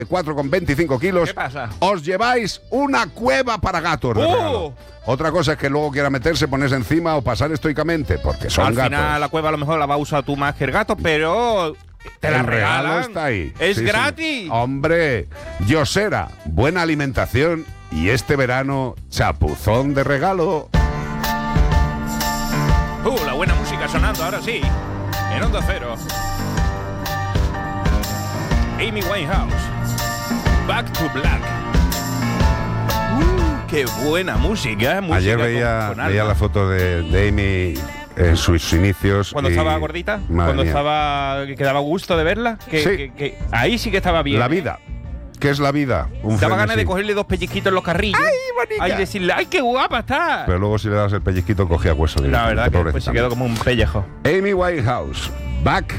4,25 kilos. ¿Qué pasa? Os lleváis una cueva para gatos de regalo. Otra cosa es que luego quiera meterse, ponerse encima o pasar estoicamente, porque son Al gatos. final la cueva a lo mejor la va a usar tú más que el gato, pero te la El regalo regalan. está ahí. Es Sí, gratis. sí. Hombre, Yosera, buena alimentación y este verano, chapuzón de regalo. La buena música sonando ahora sí, en Onda Cero. Amy Winehouse, Back to Black. Qué buena música. Ayer veía la foto de Amy en sus inicios. Cuando estaba gordita, cuando estaba que daba gusto de verla, que ahí sí que estaba bien. La vida. ¿Qué es la vida? Daba ganas de cogerle 2 pellizquitos en los carrillos. ¡Ay, bonita! Ay, decirle, ¡ay, qué guapa está! Pero luego si le das el pellizquito cogía hueso. La verdad que pues se quedó como un pellejo. Amy Winehouse, Back